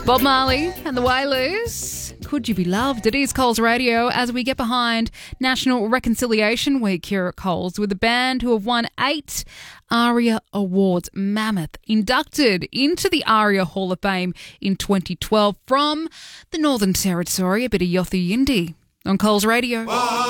Bob Marley and the Wailers. Could you be loved? It is Coles Radio as we get behind National Reconciliation Week here at Coles with a band who have won 8 ARIA Awards. Mammoth inducted into the ARIA Hall of Fame in 2012 from the Northern Territory. A bit of Yothu Yindi on Coles Radio.